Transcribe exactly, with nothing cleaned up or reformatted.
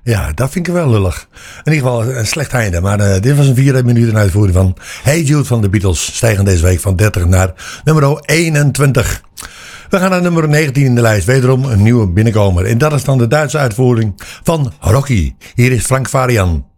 Ja, dat vind ik wel lullig. In ieder geval een slecht einde. Maar uh, dit was een vier minuten uitvoering van Hey Jude van de Beatles. Stijgen deze week van dertig naar nummer eenentwintig. We gaan naar nummer negentien in de lijst. Wederom een nieuwe binnenkomer. En dat is dan de Duitse uitvoering van Rocky. Hier is Frank Farian.